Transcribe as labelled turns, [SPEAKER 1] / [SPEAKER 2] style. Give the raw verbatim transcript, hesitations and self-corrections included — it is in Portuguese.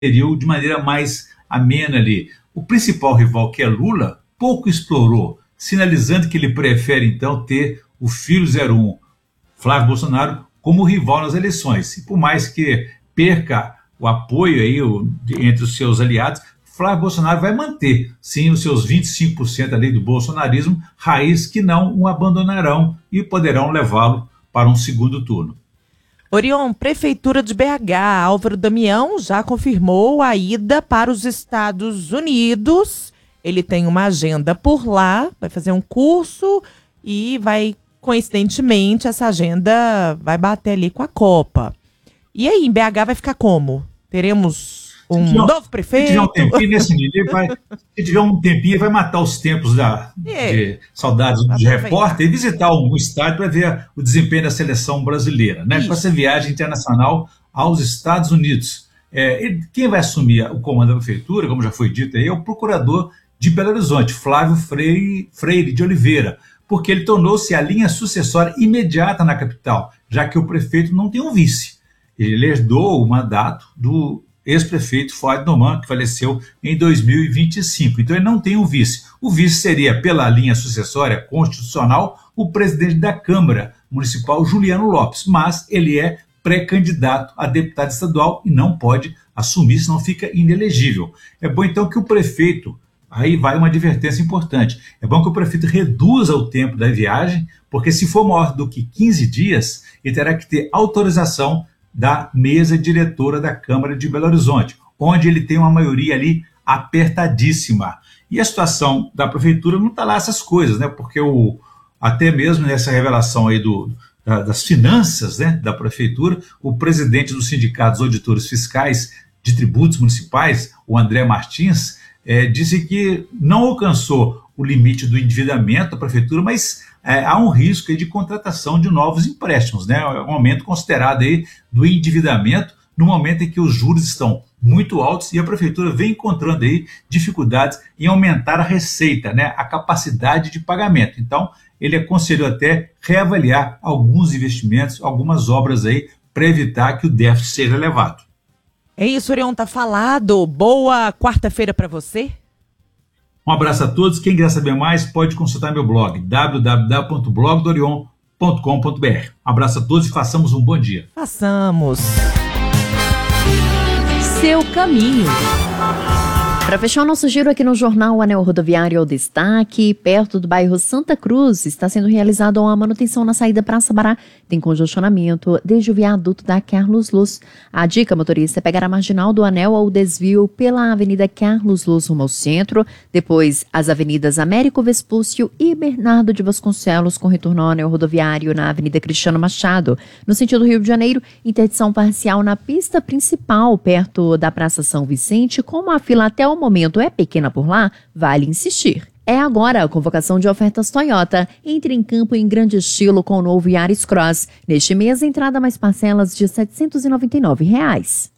[SPEAKER 1] aderiu de maneira mais amena ali. O principal rival, que é Lula, pouco explorou, sinalizando que ele prefere, então, ter o filho zero um, Flávio Bolsonaro, como rival nas eleições. E por mais que perca o apoio aí, o, entre os seus aliados, Flávio Bolsonaro vai manter, sim, os seus vinte e cinco por cento ali do bolsonarismo, raiz que não o abandonarão e poderão levá-lo para um segundo turno.
[SPEAKER 2] Orion, Prefeitura de B H, Álvaro Damião já confirmou a ida para os Estados Unidos. Ele tem uma agenda por lá, vai fazer um curso e vai, coincidentemente, essa agenda vai bater ali com a Copa. E aí, em B H vai ficar como? Teremos um tiver, novo prefeito?
[SPEAKER 1] Se tiver um tempinho nesse nível, vai, se tiver um tempinho, vai matar os tempos da, de saudades de repórter e visitar um estádio para ver o desempenho da seleção brasileira, né? Com essa viagem internacional aos Estados Unidos. É, quem vai assumir o comando da prefeitura, como já foi dito aí, é o procurador de Belo Horizonte, Flávio Freire, Freire de Oliveira, porque ele tornou-se a linha sucessória imediata na capital, já que o prefeito não tem um vice. Ele herdou o mandato do ex-prefeito Fuad Noman, que faleceu em dois mil e vinte e cinco. Então ele não tem um vice. O vice seria, pela linha sucessória constitucional, o presidente da Câmara Municipal, Juliano Lopes, mas ele é pré-candidato a deputado estadual e não pode assumir, senão fica inelegível. É bom então que o prefeito, aí vai uma advertência importante, é bom que o prefeito reduza o tempo da viagem, porque se for maior do que quinze dias, ele terá que ter autorização da mesa diretora da Câmara de Belo Horizonte, onde ele tem uma maioria ali apertadíssima. E a situação da prefeitura não está lá essas coisas, né? Porque o, até mesmo nessa revelação aí do, da, das finanças, né, da prefeitura, o presidente do Sindicato dos Auditores Fiscais de Tributos Municipais, o André Martins, é, disse que não alcançou o limite do endividamento da prefeitura, mas é, há um risco aí de contratação de novos empréstimos, né? É um aumento considerado aí do endividamento no momento em que os juros estão muito altos e a prefeitura vem encontrando aí dificuldades em aumentar a receita, né? A capacidade de pagamento. Então, ele aconselhou até reavaliar alguns investimentos, algumas obras aí para evitar que o déficit seja elevado.
[SPEAKER 2] É isso, Orion, tá falado. Boa quarta-feira para você.
[SPEAKER 1] Um abraço a todos. Quem quiser saber mais, pode consultar meu blog, w w w ponto blog do orion ponto com ponto b r. Um abraço a todos e façamos um bom dia.
[SPEAKER 2] Façamos.
[SPEAKER 3] Seu caminho. Para fechar o nosso giro aqui no Jornal o Anel Rodoviário ao destaque, perto do bairro Santa Cruz, está sendo realizada uma manutenção na saída Praça Bará. Tem congestionamento desde o viaduto da Carlos Luz. A dica, motorista, é pegar a marginal do Anel ao desvio pela Avenida Carlos Luz rumo ao centro, depois as avenidas Américo Vespúcio e Bernardo de Vasconcelos com retorno ao Anel Rodoviário na Avenida Cristiano Machado. No sentido Rio de Janeiro, interdição parcial na pista principal, perto da Praça São Vicente, como a fila até o momento é pequena por lá, vale insistir. É agora a convocação de ofertas Toyota. Entre em campo em grande estilo com o novo Yaris Cross. Neste mês, entrada mais parcelas de setecentos e noventa e nove reais.